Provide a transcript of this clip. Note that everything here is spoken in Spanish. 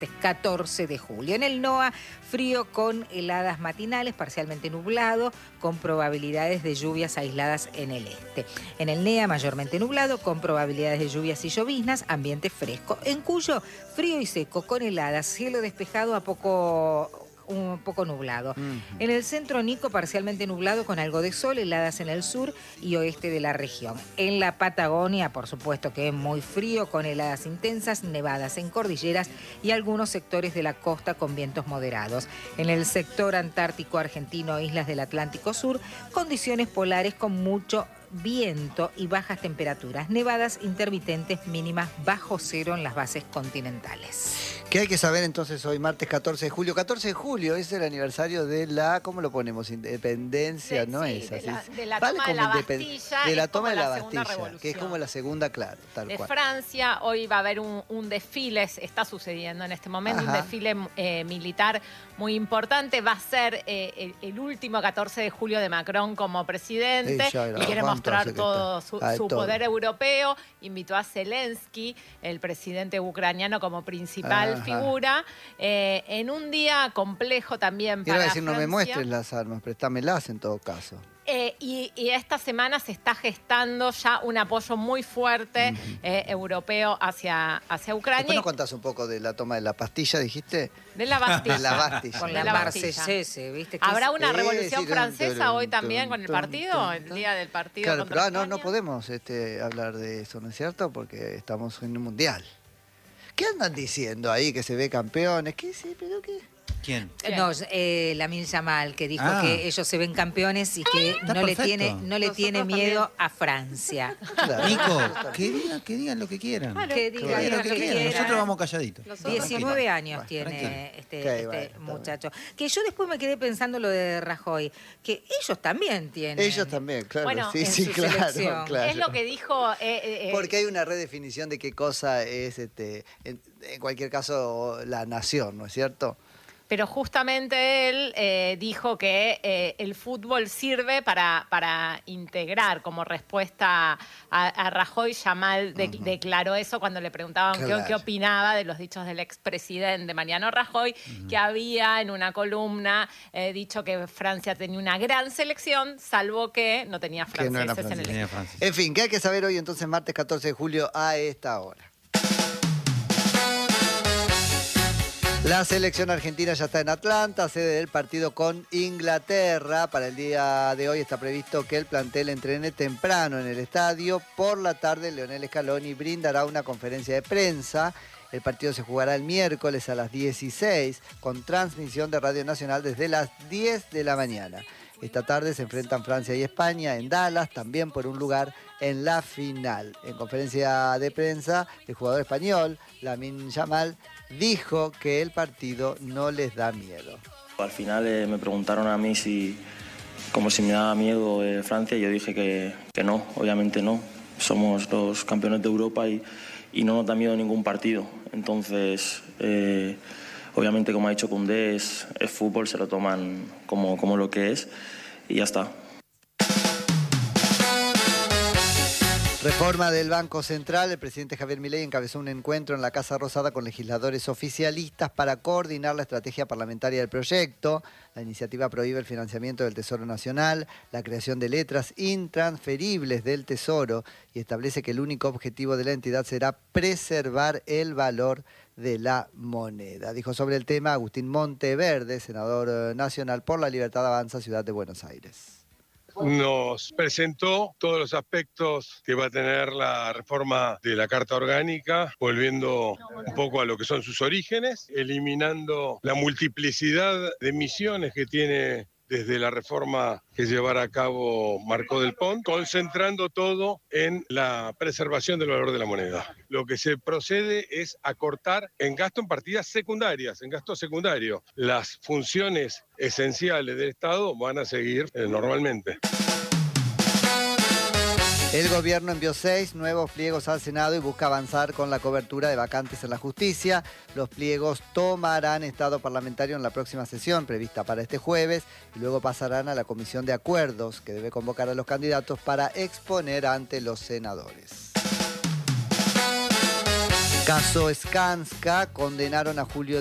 14 de julio. En el NOA, frío con heladas matinales, parcialmente nublado, con probabilidades de lluvias aisladas en el este. En el NEA, mayormente nublado, con probabilidades de lluvias y lloviznas, ambiente fresco. En Cuyo, frío y seco, con heladas, cielo despejado un poco nublado. En el centro, Nico, parcialmente nublado con algo de sol, heladas en el sur y oeste de la región. En la Patagonia, por supuesto que es muy frío, con heladas intensas, nevadas en cordilleras y algunos sectores de la costa con vientos moderados. En el sector antártico argentino, islas del Atlántico Sur, condiciones polares con mucho viento y bajas temperaturas, nevadas intermitentes mínimas bajo cero en las bases continentales. ¿Qué hay que saber entonces hoy, martes 14 de julio? 14 de julio es el aniversario de la, ¿cómo lo ponemos? Independencia, ¿no sí, es así? De la toma de la Bastilla. De la toma de la Bastilla, que es como la segunda, claro, tal de cual. Francia. Hoy va a haber un desfile, está sucediendo en este momento, un desfile militar muy importante. Va a ser el último 14 de julio de Macron como presidente y quiere mostrar todo su poder europeo. Invitó a Zelensky, el presidente ucraniano, como principal figura, en un día complejo también para Francia. No me muestres las armas, préstamelas en todo caso. Y esta semana se está gestando ya un apoyo muy fuerte europeo hacia Ucrania. Después nos contás un poco de la toma de la pastilla, dijiste. De la Bastilla. De la Bastilla. Con la Marsellese, ¿viste? ¿Habrá una revolución francesa hoy también con el partido? El día del partido. Claro, contra pero no podemos hablar de eso, ¿no es cierto? Porque estamos en un mundial. ¿Qué andan diciendo ahí? Que se ve campeones. ¿Qué sí? ¿Pero qué? ¿Quién? No, Lamine Yamal, que dijo que ellos se ven campeones y que no le tiene miedo a Francia. Claro. Nico, que digan lo que quieran. Que digan lo que quieran. Nosotros vamos calladitos. 19 años tiene este muchacho. Que yo después me quedé pensando lo de Rajoy, que ellos también tienen. Ellos también, claro. Bueno, sí, claro. Es lo que dijo... Porque hay una redefinición de qué cosa es, en cualquier caso, la nación, ¿no es cierto? Pero justamente él dijo que el fútbol sirve para integrar como respuesta a Rajoy. Yamal declaró eso cuando le preguntaban qué opinaba de los dichos del expresidente Mariano Rajoy, que había en una columna dicho que Francia tenía una gran selección, salvo que no tenía franceses en el equipo. En fin, ¿qué hay que saber hoy entonces, martes 14 de julio a esta hora? La selección argentina ya está en Atlanta, sede del partido con Inglaterra. Para el día de hoy está previsto que el plantel entrene temprano en el estadio. Por la tarde, Lionel Scaloni brindará una conferencia de prensa. El partido se jugará el miércoles a las 16 con transmisión de Radio Nacional desde las 10 de la mañana. Esta tarde se enfrentan Francia y España en Dallas, también por un lugar en la final. En conferencia de prensa, el jugador español, Lamine Yamal, dijo que el partido no les da miedo. Al final me preguntaron a mí como si me daba miedo Francia, y yo dije que no, obviamente no. Somos los campeones de Europa y no nos da miedo ningún partido. Entonces, obviamente, como ha dicho Koundé, es fútbol, se lo toman como lo que es y ya está. Reforma del Banco Central. El presidente Javier Milei encabezó un encuentro en la Casa Rosada con legisladores oficialistas para coordinar la estrategia parlamentaria del proyecto. La iniciativa prohíbe el financiamiento del Tesoro Nacional, la creación de letras intransferibles del Tesoro y establece que el único objetivo de la entidad será preservar el valor de la moneda. Dijo sobre el tema Agustín Monteverde, senador nacional por la Libertad Avanza, Ciudad de Buenos Aires. Nos presentó todos los aspectos que va a tener la reforma de la Carta Orgánica, volviendo un poco a lo que son sus orígenes, eliminando la multiplicidad de misiones que tiene desde la reforma que llevará a cabo Marco del Pont, concentrando todo en la preservación del valor de la moneda. Lo que se procede es a cortar en gasto en partidas secundarias, en gasto secundario. Las funciones esenciales del Estado van a seguir normalmente. El gobierno envió 6 nuevos pliegos al Senado y busca avanzar con la cobertura de vacantes en la justicia. Los pliegos tomarán estado parlamentario en la próxima sesión, prevista para este jueves, y luego pasarán a la Comisión de Acuerdos, que debe convocar a los candidatos para exponer ante los senadores. Caso Skanska, condenaron a Julio